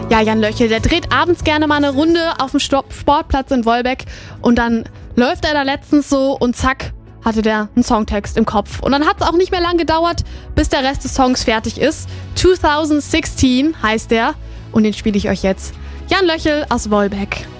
Ja, Jan Löchel, der dreht abends gerne mal eine Runde auf dem Sportplatz in Wolbeck und dann läuft er da letztens so und zack, hatte der einen Songtext im Kopf. Und dann hat es auch nicht mehr lang gedauert, bis der Rest des Songs fertig ist. 2016 heißt der und den spiele ich euch jetzt. Jan Löchel aus Wolbeck.